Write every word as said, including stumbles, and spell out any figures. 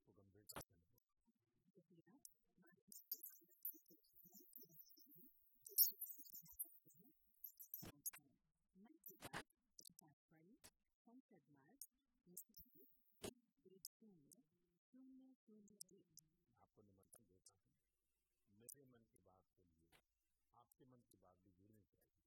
इसको गंभीरता से लें। आपको निमंत्रण देता हूँ, मेरे मन की बात के लिए आपके मन की बात भी जुड़नी चाहिए।